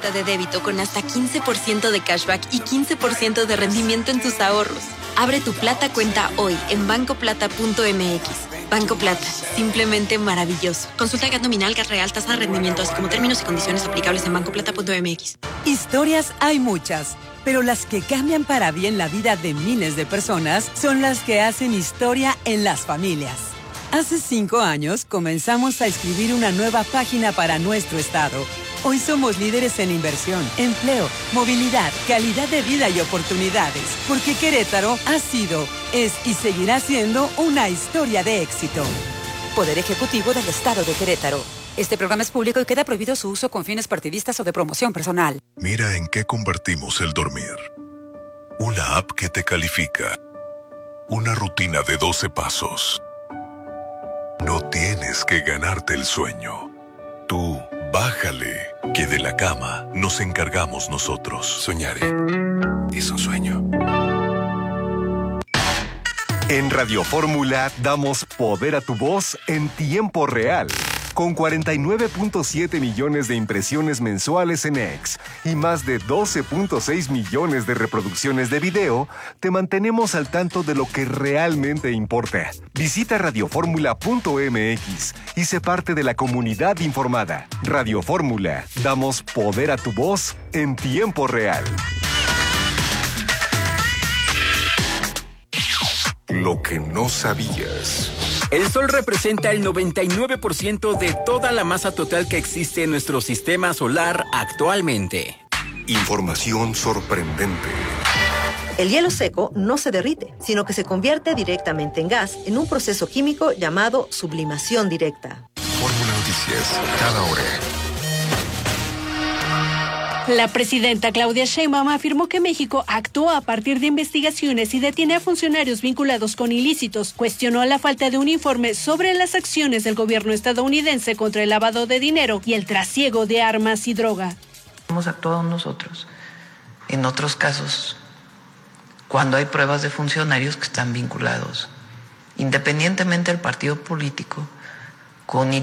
tarjeta de débito con hasta 15% de cashback y 15% de rendimiento en tus ahorros. Abre tu Plata cuenta hoy en bancoplata.mx. Banco Plata, simplemente maravilloso. Consulta GAT nominal, GAT real, tasa de rendimiento, así como términos y condiciones aplicables en bancoplata.mx. Historias hay muchas, pero las que cambian para bien la vida de miles de personas son las que hacen historia en las familias. Hace 5 años comenzamos a escribir una nueva página para nuestro estado. Hoy somos líderes en inversión, empleo, movilidad, calidad de vida y oportunidades, porque Querétaro ha sido, es y seguirá siendo una historia de éxito. Poder Ejecutivo del Estado de Querétaro. Este programa es público y queda prohibido su uso con fines partidistas o de promoción personal. Mira en qué convertimos el dormir. Una app que te califica. Una rutina de 12 pasos. No tienes que ganarte el sueño. Tú, bájale, que de la cama nos encargamos nosotros. Soñaré. Es un sueño. En Radio Fórmula damos poder a tu voz en tiempo real. Con 49.7 millones de impresiones mensuales en X y más de 12.6 millones de reproducciones de video, te mantenemos al tanto de lo que realmente importa. Visita radioformula.mx y sé parte de la comunidad informada. Radio Fórmula, damos poder a tu voz en tiempo real. Lo que no sabías. El Sol representa el 99% de toda la masa total que existe en nuestro sistema solar actualmente. Información sorprendente. El hielo seco no se derrite, sino que se convierte directamente en gas en un proceso químico llamado sublimación directa. Fórmula Noticias, cada hora. La presidenta Claudia Sheinbaum afirmó que México actuó a partir de investigaciones y detiene a funcionarios vinculados con ilícitos. Cuestionó la falta de un informe sobre las acciones del gobierno estadounidense contra el lavado de dinero y el trasiego de armas y droga. Hemos actuado nosotros. En otros casos, cuando hay pruebas de funcionarios que están vinculados, independientemente del partido político, con